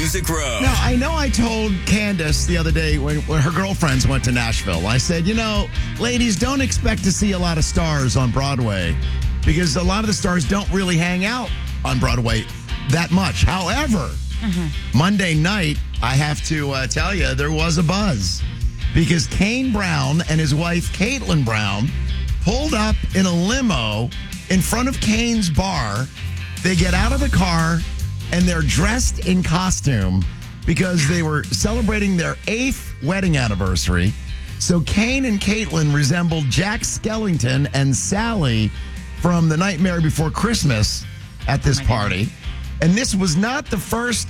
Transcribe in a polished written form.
Music Row. Now, I know I told Candace the other day when her girlfriends went to Nashville, I said, ladies, don't expect to see a lot of stars on Broadway because a lot of the stars don't really hang out on Broadway that much. However, Monday night, I have to tell you, there was a buzz because Kane Brown and his wife, Caitlin Brown, pulled up in a limo in front of Kane's bar. They get out of the car and they're dressed in costume because they were celebrating their 8th wedding anniversary. So Kane and Caitlin resembled Jack Skellington and Sally from The Nightmare Before Christmas at this party. And this was not the first